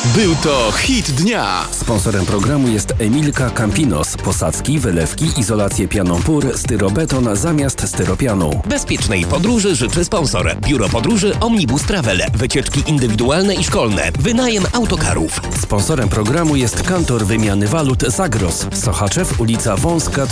Był to hit dnia. Sponsorem programu jest Emilka Campinos. Posadzki, wylewki, izolację pianą PUR, styrobeton zamiast styropianu. Bezpiecznej podróży życzy sponsor. Biuro Podróży Omnibus Travel. Wycieczki indywidualne i szkolne. Wynajem autokarów. Sponsorem programu jest Kantor Wymiany Walut Zagros. Sochaczew, ulica Wąska